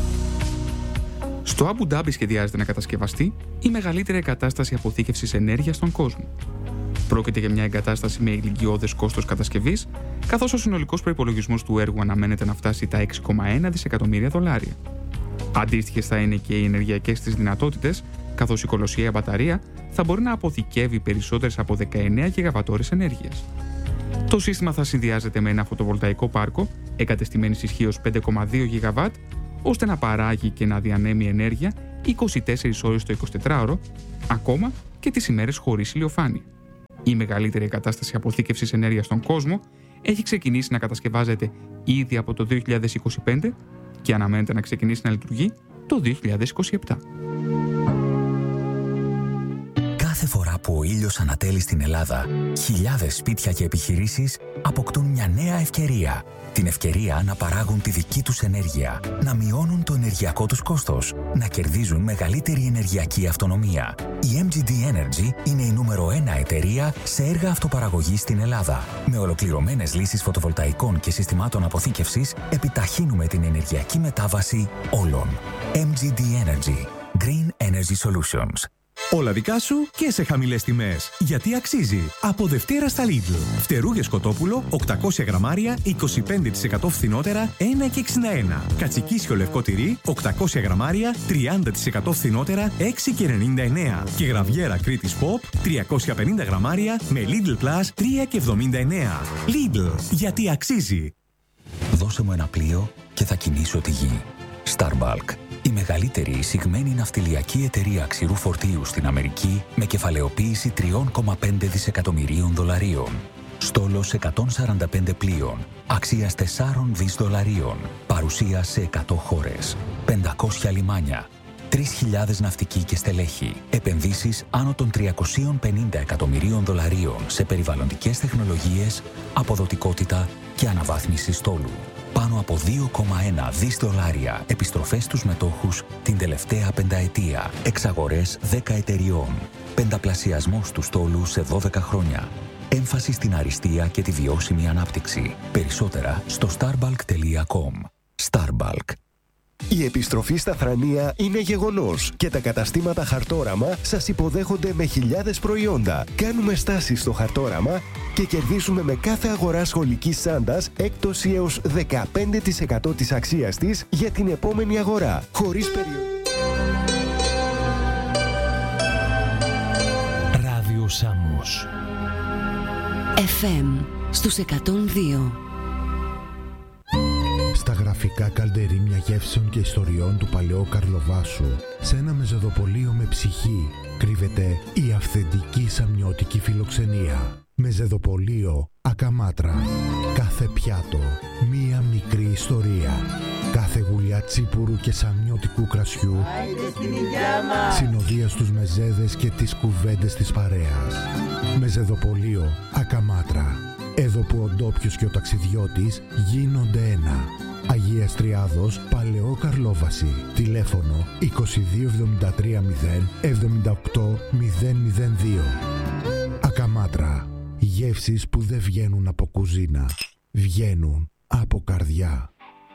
Στο Αμπου Ντάμπι σχεδιάζεται να κατασκευαστεί η μεγαλύτερη εγκατάσταση αποθήκευσης ενέργειας στον κόσμο. Πρόκειται για μια εγκατάσταση με ηλικιώδες κόστος κατασκευής, καθώς ο συνολικός προϋπολογισμός του έργου αναμένεται να φτάσει τα έξι κόμμα ένα δισεκατομμύρια δολάρια. Αντίστοιχες θα είναι και οι ενεργειακές της δυνατότητες, καθώς η κολοσιαία μπαταρία θα μπορεί να αποθηκεύει περισσότερες από δεκαεννέα γιγαβατόρες ενέργειας. Το σύστημα θα συνδυάζεται με ένα φωτοβολταϊκό πάρκο εγκατεστημένης ισχύως πέντε κόμμα δύο γιγαβάτ, ώστε να παράγει και να διανέμει ενέργεια είκοσι τέσσερις ώρες το εικοσιτετράωρο, ακόμα και τις ημέρες χωρίς ηλιοφάνεια. Η μεγαλύτερη εγκατάσταση αποθήκευσης ενέργειας στον κόσμο έχει ξεκινήσει να κατασκευάζεται ήδη από το δύο χιλιάδες είκοσι πέντε και αναμένεται να ξεκινήσει να λειτουργεί το δύο χιλιάδες είκοσι επτά. Κάθε φορά που ο ήλιος ανατέλει στην Ελλάδα, χιλιάδες σπίτια και επιχειρήσεις αποκτούν μια νέα ευκαιρία. Την ευκαιρία να παράγουν τη δική τους ενέργεια, να μειώνουν το ενεργειακό τους κόστος, να κερδίζουν μεγαλύτερη ενεργειακή αυτονομία. Η εμ τζι ντι Energy είναι η νούμερο ένα εταιρεία σε έργα αυτοπαραγωγής στην Ελλάδα. Με ολοκληρωμένες λύσεις φωτοβολταϊκών και συστημάτων αποθήκευσης, επιταχύνουμε την ενεργειακή μετάβαση όλων. εμ τζι ντι Energy. Green Energy Solutions. Όλα δικά σου και σε χαμηλές τιμές. Γιατί αξίζει. Από Δευτέρα στα Lidl. Φτερούγες κοτόπουλο οκτακόσια γραμμάρια είκοσι πέντε τοις εκατό φθηνότερα ένα και εξήντα ένα. Κατσικίσιο λευκό τυρί οκτακόσια γραμμάρια τριάντα τοις εκατό φθηνότερα έξι και ενενήντα εννέα. Και γραβιέρα Κρήτης Pop τριακόσια πενήντα γραμμάρια με Lidl Plus τρία και εβδομήντα εννέα. Lidl. Γιατί αξίζει. Δώσε μου ένα πλοίο και θα κινήσω τη γη. Starbulk. Η μεγαλύτερη εισηγμένη ναυτιλιακή εταιρεία ξηρού φορτίου στην Αμερική με κεφαλαιοποίηση τρία κόμμα πέντε δισεκατομμυρίων δολαρίων. Στόλος εκατόν σαράντα πέντε πλοίων, αξίας τέσσερα δισεκατομμύρια δολαρίων, παρουσία σε εκατό χώρες, πεντακόσια λιμάνια, τρεις χιλιάδες ναυτικοί και στελέχη, επενδύσεις άνω των τριακόσια πενήντα εκατομμυρίων δολαρίων σε περιβαλλοντικές τεχνολογίες, αποδοτικότητα και αναβάθμιση στόλου. Πάνω από δύο κόμμα ένα δισεκατομμύρια δολάρια επιστροφές στους μετόχους την τελευταία πενταετία. Εξαγορές δέκα εταιριών. Πενταπλασιασμός του στόλου σε δώδεκα χρόνια. Έμφαση στην αριστεία και τη βιώσιμη ανάπτυξη. Περισσότερα στο starbulk τελεία com. Starbulk. Η επιστροφή στα Θρανία είναι γεγονός και τα καταστήματα Χαρτόραμα σας υποδέχονται με χιλιάδες προϊόντα. Κάνουμε στάσεις στο Χαρτόραμα και κερδίζουμε με κάθε αγορά σχολικής τσάντας έκπτωση έως δεκαπέντε τοις εκατό της αξίας της για την επόμενη αγορά. Χωρίς περίοδο. Ράδιο Σάμος εφ εμ στους εκατόν δύο. Στα γραφικά καλντερίμια γεύσεων και ιστοριών του παλαιού Καρλοβάσου, σε ένα μεζεδοπολείο με ψυχή, κρύβεται η αυθεντική σαμιώτικη φιλοξενία. Μεζεδοπολείο Ακαμάτρα. Κάθε πιάτο, μία μικρή ιστορία. Κάθε γουλιά τσίπουρου και σαμιώτικου κρασιού συνοδεία στους μεζέδες και τις κουβέντες της παρέας. Μεζεδοπολείο Ακαμάτρα. Εδώ που ο ντόπιος και ο ταξιδιώτης γίνονται ένα. Αγίας Τριάδος, Παλαιό Καρλόβαση. Τηλέφωνο είκοσι δύο εβδομήντα τρία μηδέν εβδομήντα οκτώ μηδέν μηδέν δύο. Ακαμάτρα. Γεύσεις που δεν βγαίνουν από κουζίνα. Βγαίνουν από καρδιά.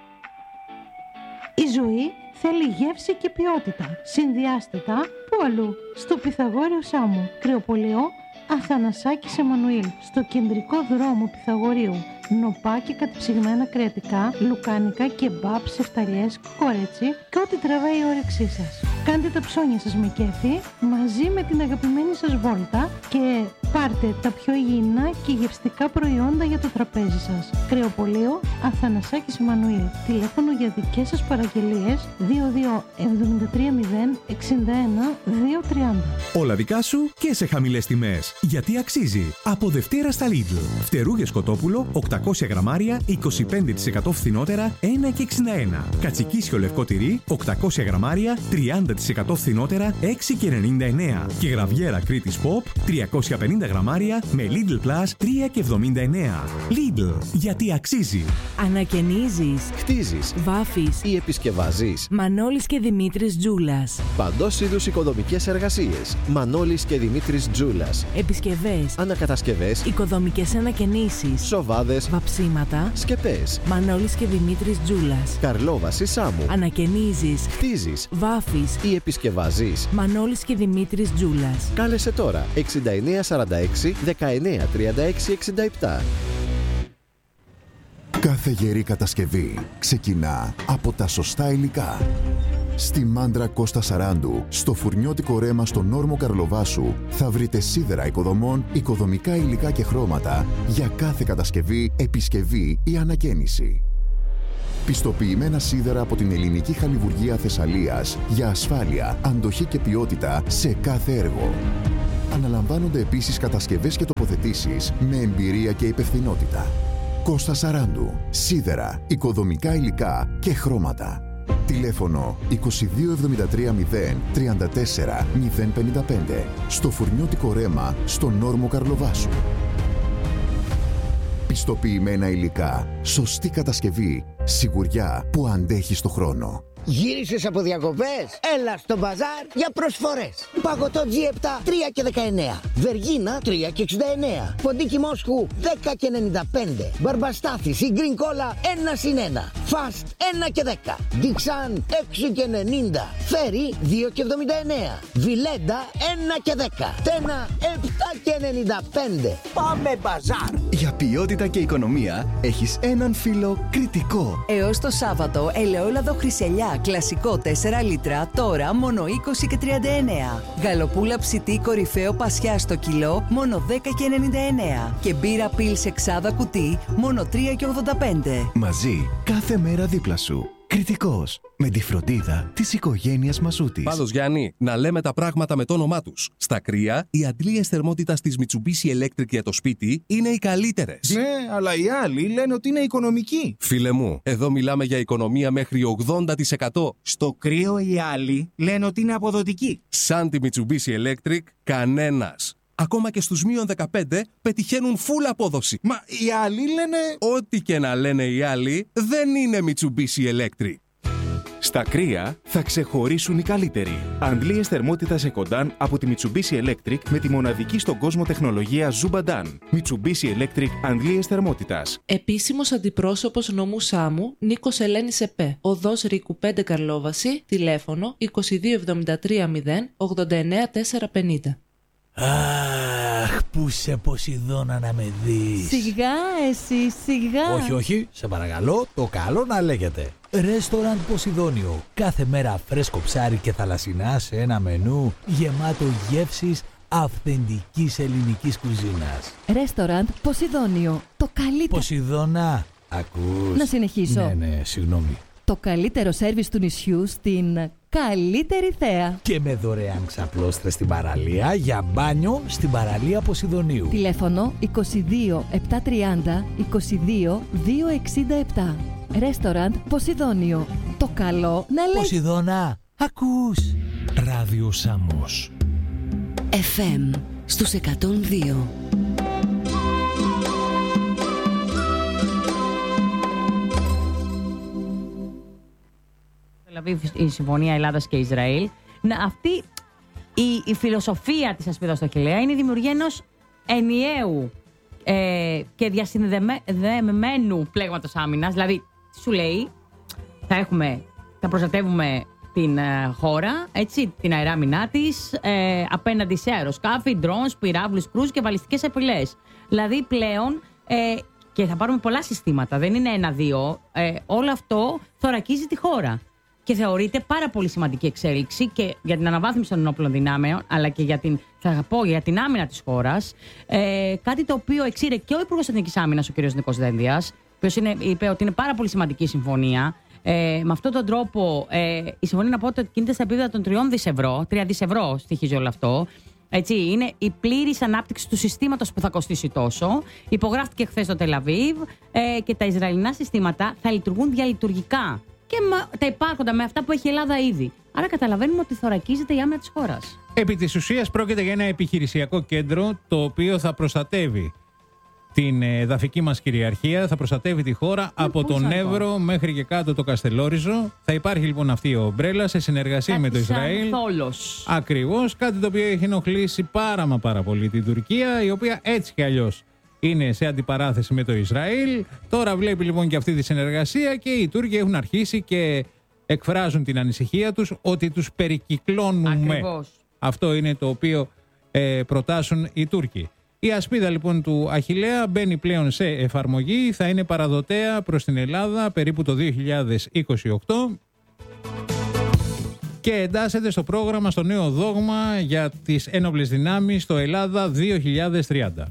Η ζωή θέλει γεύση και ποιότητα. Συνδυάστε τα που αλλού. Στο Πυθαγόριο Σάμου. Κρεοπολείο Αθανασάκης Εμμανουήλ. Στο κεντρικό δρόμο Πυθαγορίου. Νοπά και κατεψυγμένα κρεατικά, λουκάνικα, κεμπάπ, σεφταλιές, κορέτσι και ό,τι τραβάει η όρεξή σας. Κάντε τα ψώνια σας με κέφι μαζί με την αγαπημένη σας βόλτα και πάρτε τα πιο υγιεινά και γευστικά προϊόντα για το τραπέζι σας. Κρεοπολείο Αθανασάκης Εμμανουήλ. Τηλέφωνο για δικές σας παραγγελίες δύο δύο εβδομήντα τρία μηδέν εξήντα ένα δύο τριάντα. Όλα δικά σου και σε χαμηλές τιμές. Γιατί αξίζει. Από Δευτέρα στα Lidl. Φτερούγες κοτόπουλο οκτακόσια γραμμάρια είκοσι πέντε τοις εκατό φθηνότερα ένα και εξήντα ένα. Κατσικίσιο λευκό τυρί οκτακόσια γραμμάρια τριάντα τοις εκατό φθηνότερα έξι και ενενήντα εννέα. Και γραβιέρα Κρήτης Pop τριακόσια πενήντα πενήντα γραμμάρια με Lidl Plus τρία και εβδομήντα εννέα. Lidl, γιατί αξίζει. Ανακαινίζεις, χτίζεις, βάφεις ή επισκευάζεις. Μανώλης και Δημήτρης Τζούλας. Παντός είδους οικοδομικές εργασίες. Μανώλης και Δημήτρης Τζούλας. Επισκευές, ανακατασκευές, οικοδομικές ανακαινήσεις, σοβάδες, βαψίματα, σκεπές. Μανώλης και Δημήτρης Τζούλας. Καρλόβαση Σάμου. Ανακαινίζεις, χτίζεις, βάφεις ή επισκευάζεις. Μανώλης και Δημήτρης Τζούλας. Κάλεσε τώρα εξήντα εννέα σαράντα έξι δεκαεννέα τριάντα έξι εξήντα επτά. Κάθε γερή κατασκευή ξεκινά από τα σωστά υλικά. Στη Μάντρα Κώστα Σαράντου, στο φουρνιώτικο ρέμα στον Όρμο Καρλοβάσου, θα βρείτε σίδερα οικοδομών, οικοδομικά υλικά και χρώματα για κάθε κατασκευή, επισκευή ή ανακαίνιση. Πιστοποιημένα σίδερα από την Ελληνική Χαλιβουργία Θεσσαλίας για ασφάλεια, αντοχή και ποιότητα σε κάθε έργο. Αναλαμβάνονται επίσης κατασκευές και τοποθετήσεις με εμπειρία και υπευθυνότητα. Κώστα Σαράντου. Σίδερα, οικοδομικά υλικά και χρώματα. Τηλέφωνο είκοσι δύο εβδομήντα τρία μηδέν τριάντα τέσσερα μηδέν πενήντα πέντε. Στο φουρνιώτικο ρέμα στον Όρμο Καρλοβάσου. Πιστοποιημένα υλικά, σωστή κατασκευή, σιγουριά που αντέχει στο χρόνο. Γύρισες από διακοπές? Έλα στο μπαζάρ για προσφορές. Παγωτό τζι επτά τρία και δεκαεννέα. Βεργίνα τρία και εξήντα εννέα. Ποντίκι Μόσχου δέκα και ενενήντα πέντε. Μπαρμπαστάθης ή γκριν κόλα ένα συν ένα. Φαστ ένα και δέκα. Διξάν έξι και ενενήντα. Φέρι δύο και εβδομήντα εννέα. Βιλέντα ένα και δέκα. Τένα επτά και ενενήντα πέντε. Πάμε μπαζάρ. Για ποιότητα και οικονομία έχεις έναν φίλο Κρητικό. Έως το Σάββατο ελαιόλαδο Χρυσελιά κλασικό τέσσερα λίτρα, τώρα μόνο είκοσι και τριάντα εννέα. Γαλοπούλα ψητή κορυφαίο πασιά στο κιλό, μόνο δέκα και ενενήντα εννέα. Και μπύρα πιλς εξάδα κουτί, μόνο τρία και ογδόντα πέντε. Μαζί, κάθε μέρα δίπλα σου. Κρητικός, με τη φροντίδα της οικογένειας Μασούτης. Πάντως Γιάννη, να λέμε τα πράγματα με το όνομά τους. Στα κρύα, οι αντλίες θερμότητας της Mitsubishi Electric για το σπίτι είναι οι καλύτερες. Ναι, αλλά οι άλλοι λένε ότι είναι οικονομικοί. Φίλε μου, εδώ μιλάμε για οικονομία μέχρι ογδόντα τοις εκατό. Στο κρύο οι άλλοι λένε ότι είναι αποδοτικοί. Σαν τη Mitsubishi Electric, κανένας. Ακόμα και στους μείον δεκαπέντε πετυχαίνουν full απόδοση. Μα οι άλλοι λένε... Ό,τι και να λένε οι άλλοι, δεν είναι Mitsubishi Electric. Στα κρύα θα ξεχωρίσουν οι καλύτεροι. Αντλίες θερμότητας Ecodan από τη Mitsubishi Electric με τη μοναδική στον κόσμο τεχνολογία Zubadan. Mitsubishi Electric αντλίες θερμότητας. Επίσημος αντιπρόσωπος νομού Σάμου, Νίκος Ελένης ΕΠΕ. Οδός Ρίκου πέντε Καρλόβαση, τηλέφωνο είκοσι δύο εβδομήντα τρία μηδέν ογδόντα εννέα τετρακόσια πενήντα. Αχ, πού σε Ποσειδώνα να με δεις. Σιγά εσύ, σιγά. Όχι, όχι, σε παρακαλώ, το καλό να λέγεται. Ρέστοραντ Ποσειδώνιο. Κάθε μέρα φρέσκο ψάρι και θαλασσινά σε ένα μενού γεμάτο γεύσεις αυθεντικής ελληνικής κουζίνας. Ρέστοραντ Ποσειδώνιο. Το καλύτερο. Ποσειδώνα, ακούς. Να συνεχίσω. Ναι, ναι, συγγνώμη. Το καλύτερο σέρβις του νησιού στην καλύτερη θέα. Και με δωρεάν ξαπλώστρες στην παραλία για μπάνιο στην παραλία Ποσειδωνίου. Τηλέφωνο είκοσι δύο επτακόσια τριάντα είκοσι δύο διακόσια εξήντα επτά. Ρέστοραντ Ποσειδώνιο. Το καλό να λέει. Ποσειδώνα, ακούς. Ράδιο Σάμος. εφ εμ στους εκατόν δύο. Δηλαδή η συμφωνία Ελλάδας και Ισραήλ. Να, αυτή η, η φιλοσοφία της ασπίδας στο Αχιλλέα είναι η δημιουργία ενός ενιαίου ε, και διασυνδεμένου πλέγματος άμυνας. Δηλαδή, σου λέει, θα, έχουμε, θα προστατεύουμε την ε, χώρα, έτσι, την αεράμινά της, ε, απέναντι σε αεροσκάφη, ντρόνς, πυράβλους, κρούς και βαλιστικές απειλές. Δηλαδή, πλέον, ε, και θα πάρουμε πολλά συστήματα, δεν είναι ένα-δύο, ε, όλο αυτό θωρακίζει τη χώρα. Και θεωρείται πάρα πολύ σημαντική εξέλιξη και για την αναβάθμιση των ενόπλων δυνάμεων, αλλά και για την, θα πω, για την άμυνα της χώρας. Ε, κάτι το οποίο εξήρε και ο Υπουργός Εθνικής Άμυνας, ο κ. Νίκος Δένδιας, ο οποίος είπε ότι είναι πάρα πολύ σημαντική η συμφωνία. Ε, με αυτόν τον τρόπο, ε, η συμφωνία, να πω ότι κινείται στα επίπεδα των τριών δισεκατομμυρίων ευρώ, τρία δισεκατομμύρια ευρώ στοιχίζει όλο αυτό. Έτσι, είναι η πλήρης ανάπτυξη του συστήματος που θα κοστίσει τόσο. Υπογράφτηκε χθες στο Τελαβίβ ε, και τα Ισραηλινά συστήματα θα λειτουργούν διαλειτουργικά. Και τα υπάρχοντα με αυτά που έχει η Ελλάδα ήδη. Άρα καταλαβαίνουμε ότι θωρακίζεται η άμυνα της χώρας. Επί της ουσίας πρόκειται για ένα επιχειρησιακό κέντρο το οποίο θα προστατεύει την εδαφική μας κυριαρχία, θα προστατεύει τη χώρα ε, από τον Εύρο μέχρι και κάτω το Καστελόριζο. Θα υπάρχει λοιπόν αυτή η ομπρέλα σε συνεργασία κάτι με το Ισραήλ. Θόλος. Ακριβώς, κάτι το οποίο έχει ενοχλήσει πάρα μα πάρα πολύ την Τουρκία, η οποία έτσι κι αλλιώς είναι σε αντιπαράθεση με το Ισραήλ. Τώρα βλέπει λοιπόν και αυτή τη συνεργασία και οι Τούρκοι έχουν αρχίσει και εκφράζουν την ανησυχία τους ότι τους περικυκλώνουμε. Ακριβώς. Αυτό είναι το οποίο ε, προτάσουν οι Τούρκοι. Η ασπίδα λοιπόν του Αχιλλέα μπαίνει πλέον σε εφαρμογή, θα είναι παραδοτέα προς την Ελλάδα περίπου το δύο χιλιάδες είκοσι οκτώ και εντάσσεται στο πρόγραμμα, στο νέο δόγμα για τις ένοπλες δυνάμεις στο Ελλάδα δύο χιλιάδες τριάντα.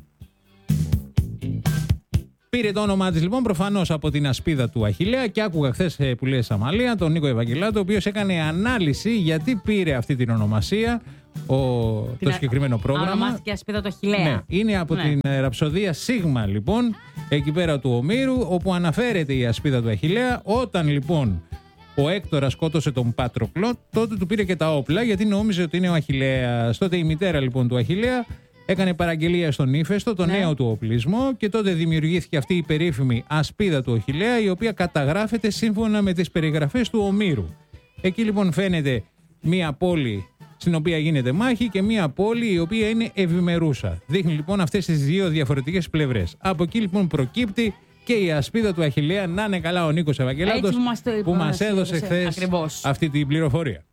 Πήρε το όνομά της λοιπόν προφανώς από την ασπίδα του Αχιλλέα και άκουγα χθες που λέει Σαμαλία τον Νίκο Ευαγγελάτο, ο οποίος έκανε ανάλυση γιατί πήρε αυτή την ονομασία ο, το συγκεκριμένο πρόγραμμα. Ονομάστηκε ασπίδα του Αχιλλέα. Ναι, είναι από ναι. την ραψοδία Σίγμα λοιπόν, εκεί πέρα του Ομήρου, όπου αναφέρεται η ασπίδα του Αχιλλέα. Όταν λοιπόν ο Έκτορας σκότωσε τον Πατροκλό, τότε του πήρε και τα όπλα γιατί νόμιζε ότι είναι ο Αχιλλέας. Τότε η μητέρα λοιπόν του Αχιλλέα έκανε παραγγελία στον Ύφεστο, το ναι. νέο του οπλισμό, και τότε δημιουργήθηκε αυτή η περίφημη ασπίδα του Αχιλλέα, η οποία καταγράφεται σύμφωνα με τις περιγραφές του Ομήρου. Εκεί λοιπόν φαίνεται μία πόλη στην οποία γίνεται μάχη και μία πόλη η οποία είναι ευημερούσα. Δείχνει λοιπόν αυτές τις δύο διαφορετικές πλευρές. Από εκεί λοιπόν προκύπτει και η ασπίδα του Αχιλλέα. Να είναι καλά ο Νίκος Ευαγγελάτος που μας, που μας έδωσε χθες αυτή την πληροφορία.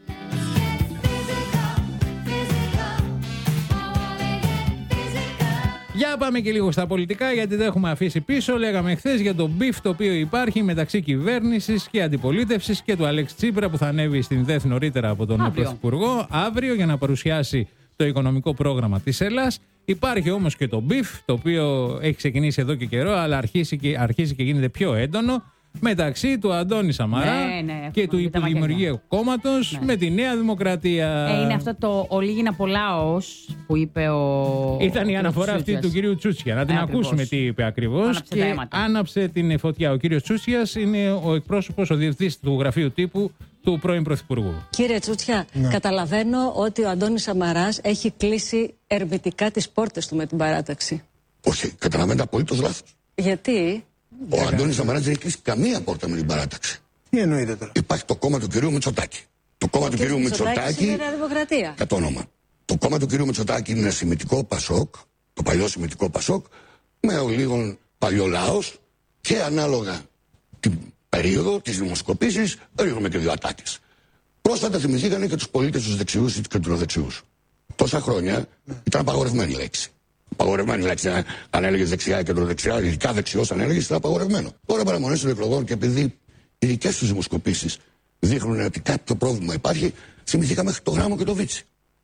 Για πάμε και λίγο στα πολιτικά, γιατί δεν έχουμε αφήσει πίσω. Λέγαμε χθες για το μπιφ το οποίο υπάρχει μεταξύ κυβέρνησης και αντιπολίτευσης και του Αλέξη Τσίπρα, που θα ανέβει στην ΔΕΘ νωρίτερα από τον αύριο. Πρωθυπουργό αύριο για να παρουσιάσει το οικονομικό πρόγραμμα της Ελλάς. Υπάρχει όμως και το μπιφ, το οποίο έχει ξεκινήσει εδώ και καιρό, αλλά αρχίζει και, αρχίζει και γίνεται πιο έντονο, μεταξύ του Αντώνη Σαμαρά ναι, ναι, και του υποδημιουργίου κόμματος ναι. με τη Νέα Δημοκρατία. Ε, είναι αυτό το «Ο Λίγην απολάος» που είπε ο. Ήταν η αναφορά αυτή του κυρίου Τσούτσια. Να την ε, ακούσουμε τι είπε ακριβώς. Και αίματα. Άναψε την φωτιά. Ο κύριος Τσούτσιας είναι ο εκπρόσωπος, ο διευθυντής του γραφείου τύπου του πρώην Πρωθυπουργού. Κύριε Τσούτσια, ναι. καταλαβαίνω ότι ο Αντώνης Σαμαράς έχει κλείσει ερμητικά τις πόρτες του με την παράταξη. Όχι, καταλαβαίνετε απολύτως λάθος. Γιατί? Ο Αντώνης Σαμαράς δεν έχει κλείσει καμία πόρτα με την παράταξη. Τι εννοείτε τώρα? Υπάρχει το κόμμα του κυρίου Μητσοτάκη. Το κόμμα του κυρίου Μητσοτάκη. Είναι Νέα Δημοκρατία. Για το όνομα. Το κόμμα του κυρίου Μητσοτάκη είναι ένα σημιτικό Πασόκ, το παλιό σημιτικό Πασόκ, με ο λίγων παλιό λαός και ανάλογα την περίοδο της δημοσκοπήσης ρίχνουμε και δύο ατάκες. Πρόσφατα θυμηθήκανε και τους πολίτες τους δεξιούς ή τους κεντροδεξιούς. Τόσα χρόνια ήταν απαγορευμένη λέξη. Απαγορευμένη λέξη. Αν έλεγε δεξιά ή κεντροδεξιά, ειδικά δεξιό, αν έλεγε, ήταν απαγορευμένο. Τώρα παραμονές των εκλογών και επειδή οι δικές τους δημοσκοπήσεις δείχνουν ότι κάποιο πρόβλημα υπάρχει, θυμηθήκαμε μέχρι το γράμμο και το βίτσι.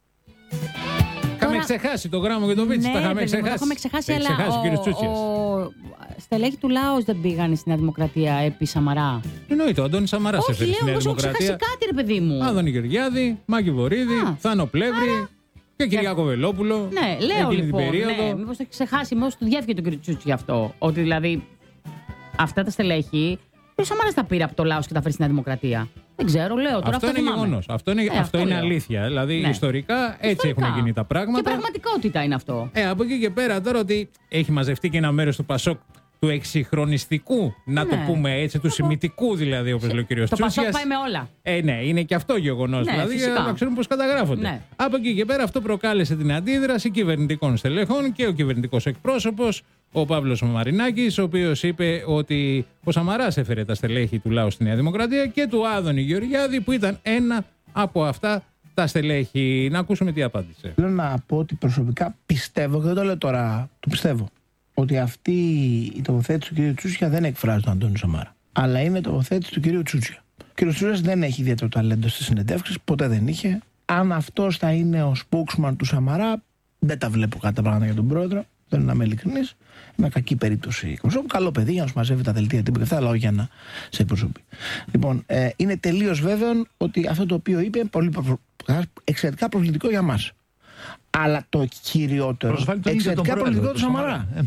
Είχαμε ξεχάσει το γράμμο και το βίτσι. Ναι, τα είχαμε ξεχάσει. Το είχαμε ξεχάσει, Έχει αλλά ξεχάσει ο, ο, ο στελέχη του Λάος δεν πήγαν στη Νέα Δημοκρατία επί Σαμαρά. Εννοείται, ο Αντώνης Σαμαράς έφερε στη Νέα Δημοκρατία. Όχι, λέω, κάτι ρε παιδί μου. Άδωνη Γεωργιάδη, Μάκη Βορίδη, Α, Θάνο Πλεύρη άρα... και Κυριάκο Βελόπουλο. Ναι, λέω λοιπόν. Ναι, μήπως το έχει ξεχάσει, μήπως του διέφυγε τον κύριο Τσούτσι γι' αυτό. Ότι δηλαδή αυτά τα στελέχη. Ο Σαμαράς τα πήρε από το Λάος και τα φέρει στη Νέα Δημοκρατία. Δεν ξέρω, λέω τώρα. Αυτό, αυτό είναι γεγονός. Αυτό είναι, ε, αυτό αυτό είναι αλήθεια. Δηλαδή ναι. ιστορικά έτσι ιστορικά. έχουν γίνει τα πράγματα. Και πραγματικότητα είναι αυτό. Ε, από εκεί και πέρα τώρα ότι έχει μαζευτεί και ένα μέρος του Πασόκ του εξυγχρονιστικού, να ναι. το πούμε έτσι, του σημιτικού δηλαδή, όπως λέει ο κύριος Τσούτσιας. Το Πασόκ πάει με όλα. Ε, ναι, είναι και αυτό γεγονός. Ναι, δηλαδή, για να ξέρουμε πώς καταγράφονται. Ναι. Από εκεί και πέρα αυτό προκάλεσε την αντίδραση κυβερνητικών στελεχών και ο κυβερνητικός εκπρόσωπος, ο Παύλος Μαρινάκης, ο οποίος είπε ότι ο Σαμαράς έφερε τα στελέχη του λαού στη Νέα Δημοκρατία και του Άδωνη Γεωργιάδη, που ήταν ένα από αυτά τα στελέχη. Να ακούσουμε τι απάντησε. Θέλω να πω ότι προσωπικά πιστεύω, και δεν το λέω τώρα, το πιστεύω, ότι αυτή η τοποθέτηση του κ. Τσούτσια δεν εκφράζει τον Αντώνη Σαμάρα. Αλλά είναι η τοποθέτηση του κ. Τσούτσια. Ο κ. Τσούτσια δεν έχει ιδιαίτερο ταλέντο στις συνεντεύξεις, ποτέ δεν είχε. Αν αυτός θα είναι ο spokesman του Σαμαρά, δεν τα βλέπω κάτι πράγματα για τον πρόεδρο. Θέλω να είμαι ειλικρινής. Είναι κακή περίπτωση. Καλό παιδί για να σου μαζεύει τα δελτία τύπου και αυτά, αλλά όχι για να σε εκπροσωπεί. Λοιπόν, ε, είναι τελείως βέβαιο ότι αυτό το οποίο είπε είναι πολύ εξαιρετικά προβλητικό για μας. Αλλά το κυριότερο, εξαιρετικά προβλητικό του Σαμαρά. Ε.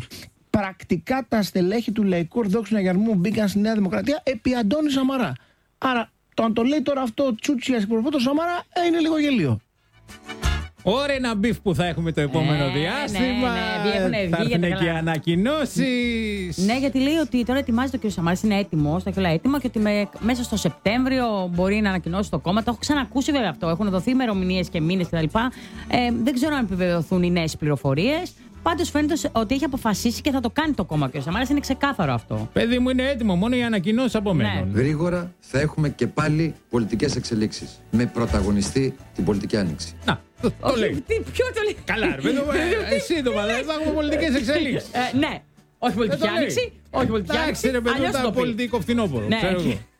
Πρακτικά τα στελέχη του Λαϊκού Ορθοδόξου Αγιαρμού μπήκαν στη Νέα Δημοκρατία επί Αντώνη Σαμαρά. Άρα Το αν το λέει τώρα αυτό Τσούτσια εκπροσωπό το Σαμαρά ε, είναι λίγο γελίο. Ωραία, ένα μπιφ που θα έχουμε το επόμενο ε, διάστημα. Ναι, ναι, θα έρθουν και ανακοινώσεις. Ναι, γιατί λέει ότι τώρα ετοιμάζεται ο κ. Σαμάρας, είναι έτοιμο, θα έχει όλα έτοιμα και ότι με, μέσα στο Σεπτέμβριο μπορεί να ανακοινώσει το κόμμα. Το έχω ξανακούσει βέβαια αυτό. Έχουν δοθεί ημερομηνίες και μήνες κτλ. Ε, δεν ξέρω αν επιβεβαιωθούν οι νέες πληροφορίες. Πάντως φαίνεται ότι έχει αποφασίσει και θα το κάνει το κόμμα ο κ. Σαμάρας. Είναι ξεκάθαρο αυτό. Παιδί μου, είναι έτοιμο. Μόνο οι ανακοινώσεις απομένουν. Ναι. Γρήγορα θα έχουμε και πάλι πολιτικές εξελίξεις. Με πρωταγωνιστή την πολιτική άνοιξη. Να, το, το Όχι, λέει. Τι, ποιο το λέει. Καλά, ρε παιδί μου. Σύντομα, δεν θα έχουμε πολιτικές εξελίξεις. Ε, ναι. Όχι πολιτική άνοιξη. Όχι πολιτική άνοιξη. Εντάξει, ρε παιδί μου, πολιτικό φθινόπωρο. Ναι.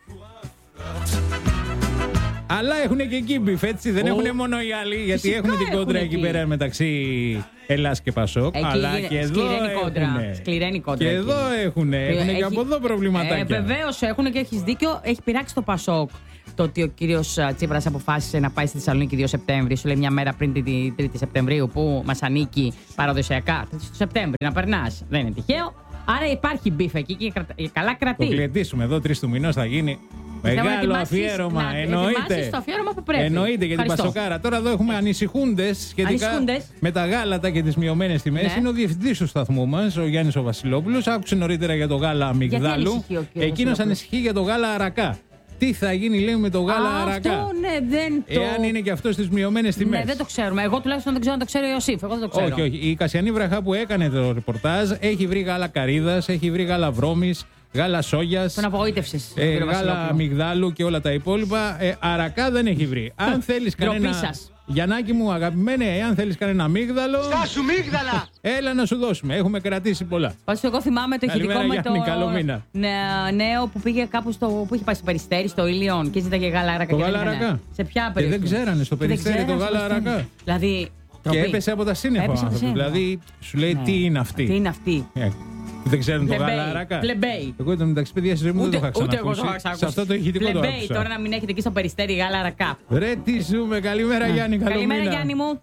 Αλλά έχουν και εκεί μπιφ, έτσι. Δεν έχουν μόνο οι άλλοι, γιατί έχουν την κόντρα εκεί πέρα μεταξύ Ελλάς και Πασόκ. Εκεί αλλά είναι και εδώ σκληραίνει κόντρα. Σκληραίνει κόντρα. Και εδώ έχουν. Έχουν και από εδώ προβληματάκια. Ε, Βεβαίως έχουν και έχεις δίκιο. Έχει πειράξει το Πασόκ το ότι ο κύριος Τσίπρας αποφάσισε να πάει στη Θεσσαλονίκη δύο Σεπτέμβρη. Σου λέει μια μέρα πριν την τρίτη Σεπτεμβρίου που μας ανήκει παραδοσιακά. Το Σεπτέμβρη να περνάς. Δεν είναι τυχαίο. Άρα υπάρχει μπιφ εκεί και καλά κρατεί. Το κλειδίσουμε εδώ τρεις του μηνός θα γίνει. Μεγάλο αφιέρωμα, να, εννοείται. Το αφιέρωμα που πρέπει. Εννοείται για την Πασοκάρα. Τώρα εδώ έχουμε ανησυχούντες σχετικά με τα γάλατα και τις μειωμένες τιμές. Ναι. Είναι ο διευθυντής του σταθμού μας, ο Γιάννης ο Βασιλόπουλος. Άκουσε νωρίτερα για το γάλα αμυγδάλου. Εκείνος ανησυχεί για το γάλα αρακά. Τι θα γίνει, λέει, με το γάλα Α, αρακά. Αυτό, ναι, δεν το... Εάν είναι και αυτό στις μειωμένες τιμές. Ναι, δεν το ξέρουμε. Εγώ τουλάχιστον δεν ξέρω αν το ξέρει ο Ιωσήφ. Εγώ δεν το ξέρω. Όχι, όχι. Η Κασιανή Βραχά που έκανε το ρεπορτάζ έχει βρει γάλα καρύδας, έχει βρει γάλα βρώμης, γάλα σόγιας. Τον απογοήτευσες. Ε, γάλα αμυγδάλου και όλα τα υπόλοιπα. Ε, αρακά δεν έχει βρει. Αν θέλεις κανένα. Γιαννάκη μου, αγαπημένε, εάν θέλεις κανένα αμύγδαλο. Στάσου μύγδαλα! Έλα να σου δώσουμε. Έχουμε κρατήσει πολλά. Πάντως, εγώ θυμάμαι το ηχητικό με το. Καλό μήνα. Ναι, νέο που πήγε κάπου στο. Που είχε πάει στο Περιστέρι, στο Ήλιον και ζήταγε γάλα αρακά. Το γάλα αρακά. Σε ποια περιοχή. Και δεν ξέρανε στο Περιστέρι το γάλα αρακά. Δηλαδή. Και έπεσε από τα σύννεφα ο άνθρωπος. Δηλαδή σου λέει τι είναι αυτή. Τι είναι αυτή. Δεν ξέρουν το γάλα αρακά. Πλεμπέι. Εγώ ήταν μεταξύ παιδιά στη ζωή μου δεν το είχα ξανακούσει. Σε αυτό το ηχητικό το άκουσα. Τώρα να μην έχετε εκεί στο Περιστέρι γάλα αρακά. Ρε τι ζούμε. Καλημέρα Γιάννη. Καλημέρα Γιάννη μου.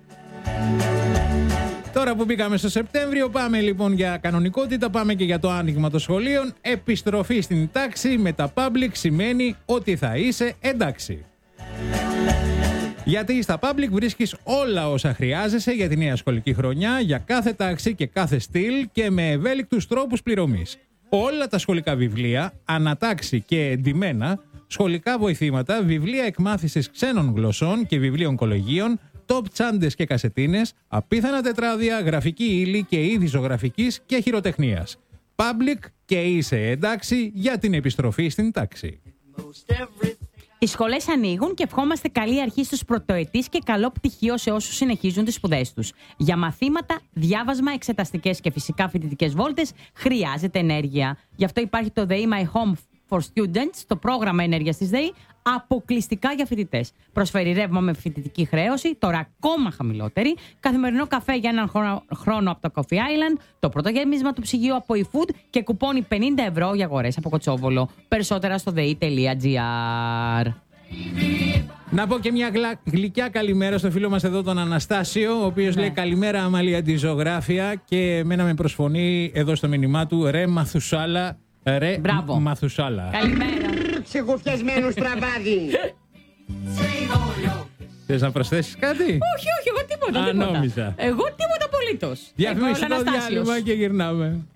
Τώρα που μπήκαμε στο Σεπτέμβριο, πάμε λοιπόν για κανονικότητα, πάμε και για το άνοιγμα των σχολείων. Επιστροφή στην τάξη με τα public σημαίνει ότι θα είσαι εντάξει. Γιατί στα public βρίσκεις όλα όσα χρειάζεσαι για τη νέα σχολική χρονιά, για κάθε τάξη και κάθε στυλ και με ευέλικτους τρόπους πληρωμής. Όλα τα σχολικά βιβλία, ανατάξη και εντυμένα, σχολικά βοηθήματα, βιβλία εκμάθησης ξένων γλωσσών και βιβλίων κολεγίων, top τσάντες και κασετίνες, απίθανα τετράδια, γραφική ύλη και είδη ζωγραφικής και χειροτεχνίας. Public και είσαι εντάξει για την επιστροφή στην τάξη. Οι σχολές ανοίγουν και ευχόμαστε καλή αρχή στους πρωτοετής και καλό πτυχίο σε όσους συνεχίζουν τις σπουδές τους. Για μαθήματα, διάβασμα, εξεταστικές και φυσικά φοιτητικές βόλτες χρειάζεται ενέργεια. Γι' αυτό υπάρχει το ΔΕΗ My Home for Students, το πρόγραμμα ενέργειας της ΔΕΗ, αποκλειστικά για φοιτητές. Προσφέρει ρεύμα με φοιτητική χρέωση, τώρα ακόμα χαμηλότερη, καθημερινό καφέ για έναν χρόνο, χρόνο από το Coffee Island, το πρώτο γέμισμα του ψυγείου από eFood και κουπόνι πενήντα ευρώ για αγορές από Κοτσόβολο. Περισσότερα στο δε ι τελεία τζι άρ. Να πω και μια γλα... γλυκιά καλημέρα στο φίλο μας εδώ τον Αναστάσιο, ο οποίος ναι. λέει καλημέρα Αμαλία τη ζωγράφια και μένα με προσφωνεί εδώ στο μήνυμά του ρε Μαθουσάλα, ρε Μπράβο. Μαθουσάλα. Καλημέρα. Ξεχουφιασμένος τραβάδι. Θες να προσθέσεις κάτι? Όχι, όχι, εγώ τίποτα. Α, τίποτα. νόμιζα. Εγώ τίποτα απολύτως. Διαφημιστικό διάλειμμα και γυρνάμε.